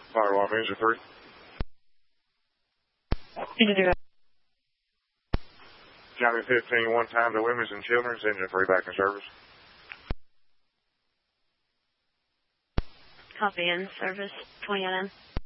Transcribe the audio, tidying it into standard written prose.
Fire alarm, engine 3. County 15, one time to women's and children's, engine 3 back in service. Copy in service, 29.